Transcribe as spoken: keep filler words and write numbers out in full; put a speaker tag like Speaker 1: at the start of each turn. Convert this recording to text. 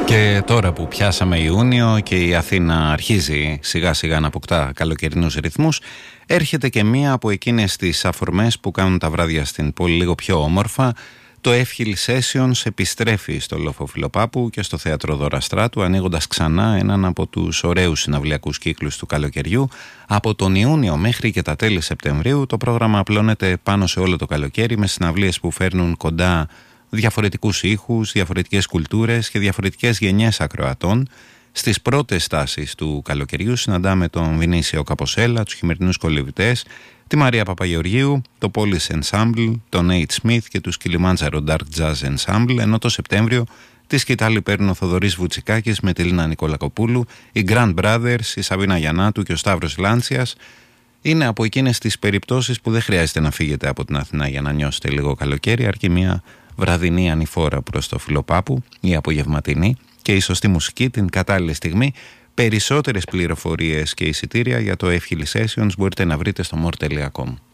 Speaker 1: Και τώρα που πιάσαμε Ιούνιο και η Αθήνα αρχίζει σιγά σιγά να αποκτά καλοκαιρινούς ρυθμούς, έρχεται και μία από εκείνες τις αφορμές που κάνουν τα βράδια στην πόλη λίγο πιο όμορφα. Το Εύχιλ Sessions επιστρέφει στο Λόφο Φιλοπάπου και στο Θέατρο Δωραστράτου, ανοίγοντας ξανά έναν από τους ωραίους συναυλιακούς κύκλους του καλοκαιριού. Από τον Ιούνιο μέχρι και τα τέλη Σεπτεμβρίου το πρόγραμμα απλώνεται πάνω σε όλο το καλοκαίρι με συναυλίες που φέρνουν κοντά διαφορετικούς ήχους, διαφορετικές κουλτούρες και διαφορετικές γενιές ακροατών. Στις πρώτες στάσεις του καλοκαιριού συναντάμε τον Βινίσιο Καποσέλα, τους Χειμερινούς Κολυβητές, τη Μαρία Παπαγεωργίου, το Police Ensemble, τον Nate Smith και τους Kilimanjaro Dark Jazz Ensemble, ενώ το Σεπτέμβριο τη σκητάλη παίρνουν ο Θοδωρής Βουτσικάκης με τη Λίνα Νικολακοπούλου, οι Grand Brothers, η Σαβίνα Γιαννάτου και ο Σταύρος Λάντσιας. Είναι από εκείνες τις περιπτώσεις που δεν χρειάζεται να φύγετε από την Αθηνά για να νιώσετε λίγο καλοκαίρι, αρκεί μια βραδινή ανηφόρα προς το Φιλοπάπου ή απογευματινή και η σωστή μουσική την κατάλληλη στιγμή. Περισσότερες πληροφορίες και εισιτήρια για το Εύχιλ Sessions μπορείτε να βρείτε στο more τελεία com.